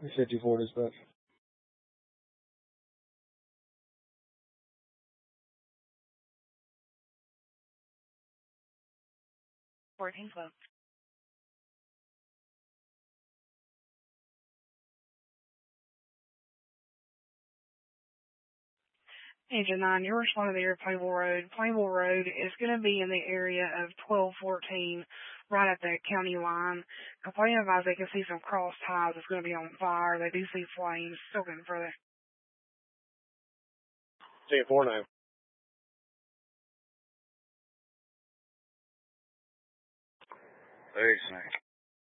54 dispatch. 1412. Agent 9, you're responding to Plainville Road. Plainville Road is going to be in the area of 1214, right at the county line. Complaint advised they can see some cross ties. It's going to be on fire. They do see flames. Still getting further. 10-4 now. Thanks, man.